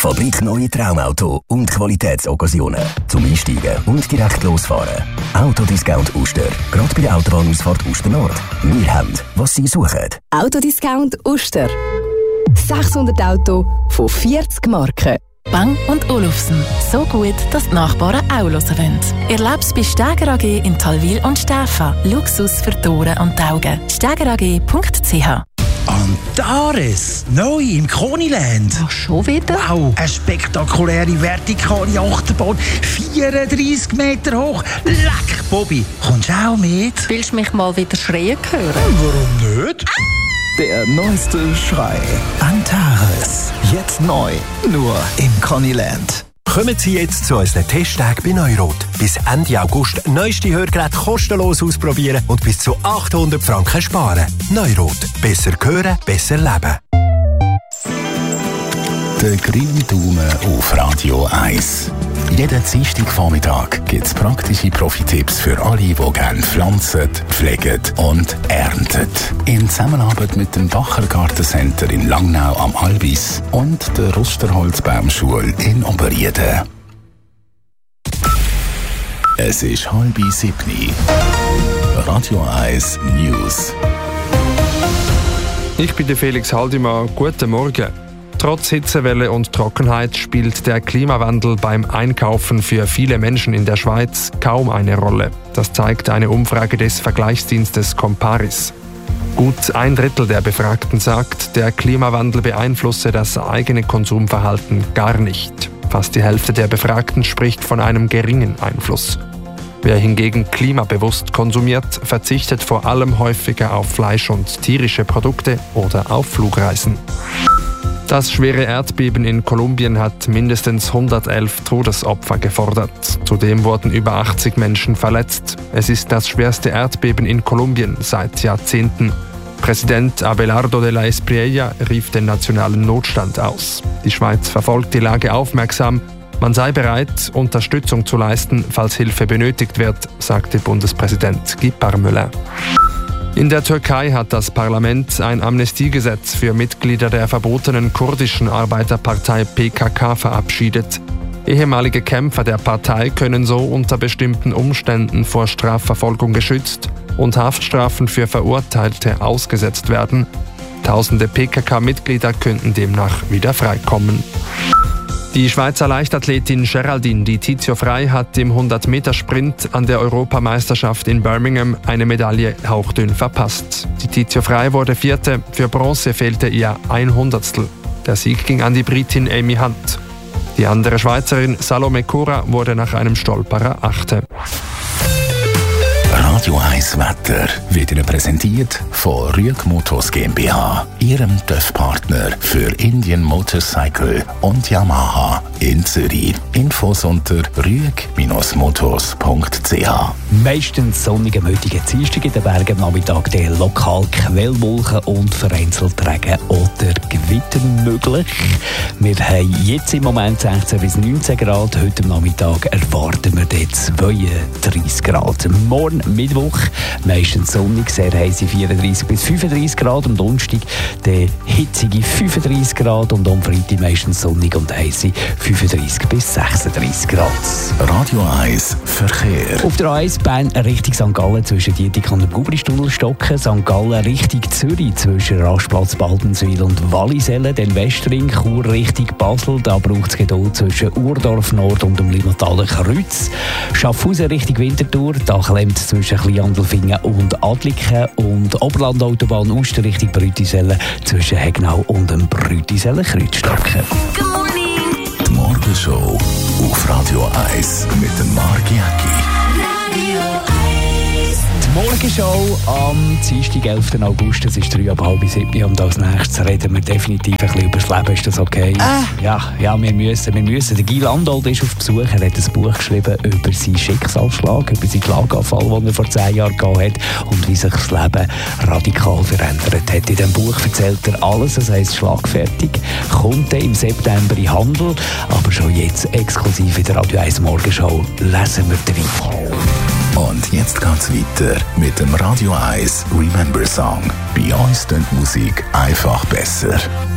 Fabrikneue Traumauto und Qualitätsoccasionen. Zum Einsteigen und direkt losfahren. Autodiscount Uster. Gerade bei der Autobahnausfahrt Uster Nord. Wir haben, was Sie suchen. Autodiscount Uster. 600 Autos von 40 Marken. Bang & Olufsen. So gut, dass die Nachbarn auch hören wollen. Erleb's bei Steger AG in Talwil und Stäfa. Luxus für die Ohren und die Augen. stegerag.ch. Antares, neu im Koniland. Ach, schon wieder? Wow, eine spektakuläre vertikale Achterbahn, 34 Meter hoch. Leck, Bobby, kommst du auch mit? Willst du mich mal wieder schreien hören? Warum nicht? Der neueste Schrei. Antares. Jetzt neu. Nur im Koniland. Kommen Sie jetzt zu unseren Testtagen bei Neurot. Bis Ende August neueste Hörgeräte kostenlos ausprobieren und bis zu 800 Franken sparen. Neurot. Besser hören, besser leben. Der grüne Daumen auf Radio 1. Jeden Dienstagvormittag gibt es praktische Profi-Tipps für alle, die gerne pflanzen, pflegen und ernten. In Zusammenarbeit mit dem Bacher Gartencenter in Langnau am Albis und der Rusterholzbaumschule in Oberrieden. Es ist 6:30. Radio 1 News. Ich bin der Felix Haldimann. Guten Morgen. Trotz Hitzewelle und Trockenheit spielt der Klimawandel beim Einkaufen für viele Menschen in der Schweiz kaum eine Rolle. Das zeigt eine Umfrage des Vergleichsdienstes Comparis. Gut 1/3 der Befragten sagt, der Klimawandel beeinflusse das eigene Konsumverhalten gar nicht. Fast die Hälfte der Befragten spricht von einem geringen Einfluss. Wer hingegen klimabewusst konsumiert, verzichtet vor allem häufiger auf Fleisch und tierische Produkte oder auf Flugreisen. Das schwere Erdbeben in Kolumbien hat mindestens 111 Todesopfer gefordert. Zudem wurden über 80 Menschen verletzt. Es ist das schwerste Erdbeben in Kolumbien seit Jahrzehnten. Präsident Abelardo de la Espriella rief den nationalen Notstand aus. Die Schweiz verfolgt die Lage aufmerksam. Man sei bereit, Unterstützung zu leisten, falls Hilfe benötigt wird, sagte Bundespräsident Guy Parmelin. In der Türkei hat das Parlament ein Amnestiegesetz für Mitglieder der verbotenen kurdischen Arbeiterpartei PKK verabschiedet. Ehemalige Kämpfer der Partei können so unter bestimmten Umständen vor Strafverfolgung geschützt und Haftstrafen für Verurteilte ausgesetzt werden. Tausende PKK-Mitglieder könnten demnach wieder freikommen. Die Schweizer Leichtathletin Geraldine Di Tizio Frey hat im 100-Meter-Sprint an der Europameisterschaft in Birmingham eine Medaille hauchdünn verpasst. Di Tizio Frey wurde Vierte, für Bronze fehlte ihr 100stel. Der Sieg ging an die Britin Amy Hunt. Die andere Schweizerin Salome Cura wurde nach einem Stolperer Achte. Radio 1 Wetter wird Ihnen präsentiert von Rüeg Motors GmbH, Ihrem TÜV-Partner für Indian Motorcycle und Yamaha in Zürich. Infos unter rüeg-motors.ch. Meistens sonnigen heutigen Dienstag in den Bergen am Nachmittag der lokal Quellwolken und vereinzelt Regen oder Gewitter möglich. Wir haben jetzt im Moment 16 bis 19 Grad. Heute am Nachmittag erwarten wir dort 32 Grad. Morgen Mittwoch meistens sonnig, sehr heiße 34 bis 35 Grad. Am Donnerstag der hitzige 35 Grad und am Freitag meistens sonnig und heiße 35 bis 36 Grad. Radio 1 Verkehr. Auf der A1 Bern Richtung St. Gallen zwischen Dietik und dem Gubristunnel stocken. St. Gallen Richtung Zürich zwischen Rastplatz Baldenswil und Wallisellen. Dann Westring, Chur Richtung Basel. Da braucht es Geduld zwischen Urdorf Nord und dem Limataler Kreuz. Schaffhausen Richtung Winterthur. Da klemmt zwischen Kleinandelfingen und Adliken. Und Oberland-Autobahn Uster Richtung Brütisellen zwischen Hegnau und dem Brütisellen Kreuz stocken. Die Morgenshow auf Radio 1 mit dem Marc Jäcki. Die Morgenshow am Dienstag, 11. August, es ist 6:30 und als nächstes reden wir definitiv ein bisschen über das Leben. Ist das okay? Ja, wir müssen. Der Guy Landolt ist auf Besuch, er hat ein Buch geschrieben über seinen Schicksalsschlag, über seinen Schlaganfall, den er vor 10 Jahren gehabt hat und wie sich das Leben radikal verändert hat. In diesem Buch erzählt er alles, es heisst «Schlagfertig», kommt im September in Handel, aber schon jetzt exklusiv in der Radio 1 Morgenshow lesen wir den weiter. Und jetzt geht's weiter mit dem Radio 1 Remember Song. Bei uns klingt Musik einfach besser.